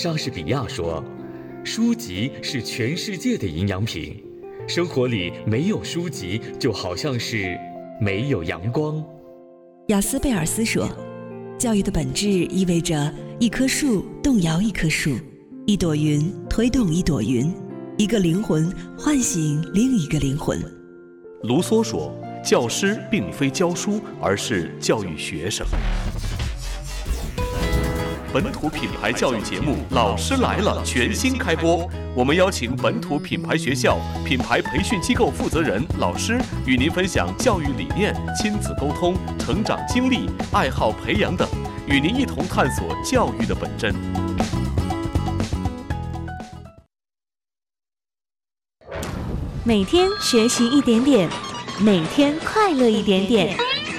莎士比亚说，书籍是全世界的营养品，生活里没有书籍，就好像是没有阳光。 雅斯贝尔斯说，教育的本质意味着一棵树动摇一棵树，一朵云推动一朵云，一个灵魂唤醒另一个灵魂。 卢梭说，教师并非教书，而是教育学生。本土品牌教育节目《老师来了》全新开播，我们邀请本土品牌学校、品牌培训机构负责人、老师与您分享教育理念、亲子沟通、成长经历、爱好培养等，与您一同探索教育的本真。 每天学习一点点，每天快乐一点点。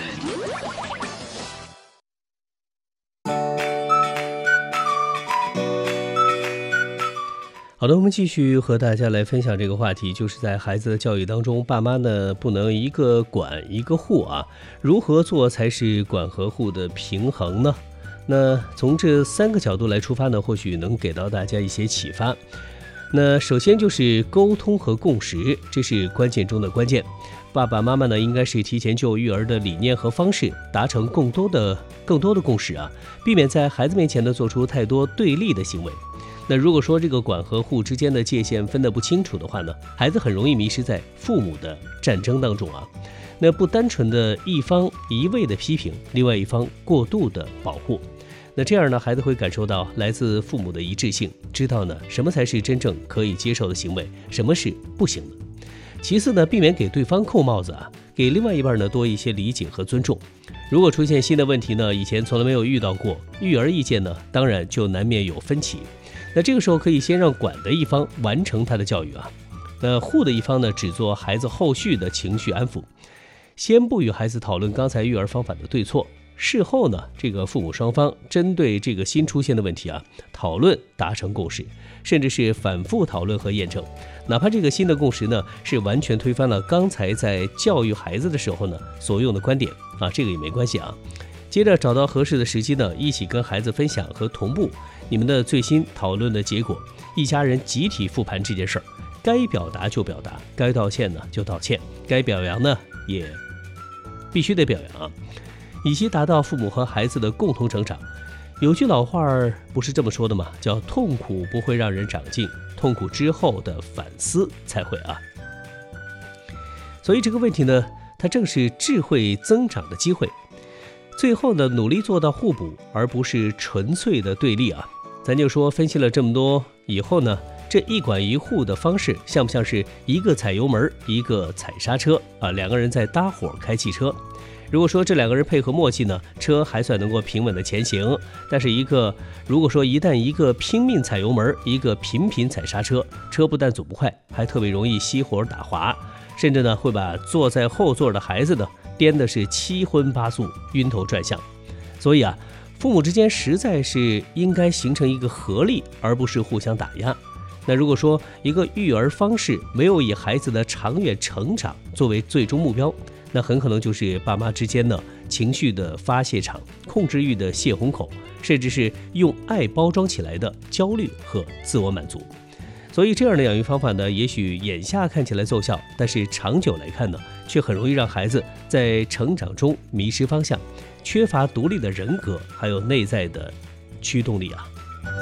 好的，我们继续和大家来分享这个话题，就是在孩子的教育当中，爸妈呢不能一个管一个护啊，如何做才是管和护的平衡呢？那从这3个角度来出发呢，或许能给到大家一些启发。那首先就是沟通和共识，这是关键中的关键。爸爸妈妈呢，应该是提前就育儿的理念和方式达成更多的共识啊，避免在孩子面前呢做出太多对立的行为。那如果说这个管和护之间的界限分得不清楚的话呢，孩子很容易迷失在父母的战争当中啊。那不单纯的一方一味的批评，另外一方过度的保护，那这样呢，孩子会感受到来自父母的一致性，知道呢什么才是真正可以接受的行为，什么是不行的。其次呢，避免给对方扣帽子啊，给另外一半呢多一些理解和尊重。如果出现新的问题呢，以前从来没有遇到过，育儿意见呢，当然就难免有分歧。那这个时候可以先让管的一方完成他的教育啊，那护的一方呢，只做孩子后续的情绪安抚，先不与孩子讨论刚才育儿方法的对错。事后呢，这个父母双方针对这个新出现的问题啊，讨论达成共识，甚至是反复讨论和验证，哪怕这个新的共识呢是完全推翻了刚才在教育孩子的时候呢所用的观点啊，这个也没关系啊。接着找到合适的时机呢，一起跟孩子分享和同步你们的最新讨论的结果，一家人集体复盘这件事儿，该表达就表达，该道歉呢就道歉，该表扬呢也必须得表扬啊，以期达到父母和孩子的共同成长。有句老话不是这么说的吗？叫痛苦不会让人长进，痛苦之后的反思才会啊。所以这个问题呢，它正是智慧增长的机会。最后呢，努力做到互补，而不是纯粹的对立啊。咱就说分析了这么多以后呢，这一管一护的方式像不像是一个踩油门，一个踩刹车啊？两个人在搭伙开汽车。如果说这两个人配合默契呢，车还算能够平稳的前行。但是如果说一旦一个拼命踩油门，一个频频踩刹车，车不但走不快，还特别容易熄火打滑，甚至呢会把坐在后座的孩子呢颠的是七荤八素，晕头转向。所以啊，父母之间实在是应该形成一个合力，而不是互相打压。那如果说一个育儿方式没有以孩子的长远成长作为最终目标，那很可能就是爸妈之间呢情绪的发泄场，控制欲的泄洪口，甚至是用爱包装起来的焦虑和自我满足。所以这样的养育方法呢，也许眼下看起来奏效，但是长久来看呢，却很容易让孩子在成长中迷失方向，缺乏独立的人格，还有内在的驱动力啊。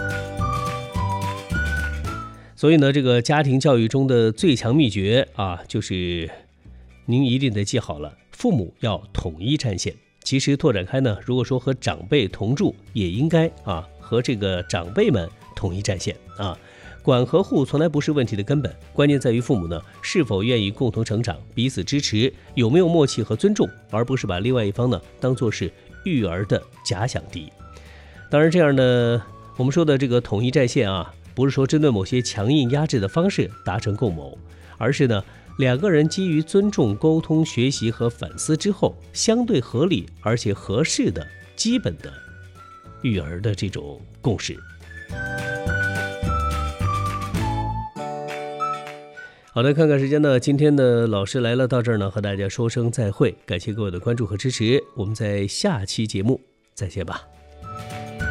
所以呢，这个家庭教育中的最强秘诀啊，就是您一定得记好了，父母要统一战线。其实拓展开呢，如果说和长辈同住，也应该和这个长辈们统一战线啊。管和护从来不是问题的根本，关键在于父母呢是否愿意共同成长，彼此支持，有没有默契和尊重，而不是把另外一方呢当作是育儿的假想敌。当然，这样的我们说的这个统一战线啊，不是说针对某些强硬压制的方式达成共谋，而是呢两个人基于尊重、沟通、学习和反思之后，相对合理而且合适的基本的育儿的这种共识。好的，看看时间呢，今天的老师来了到这儿呢，和大家说声再会，感谢各位的关注和支持，我们在下期节目再见吧。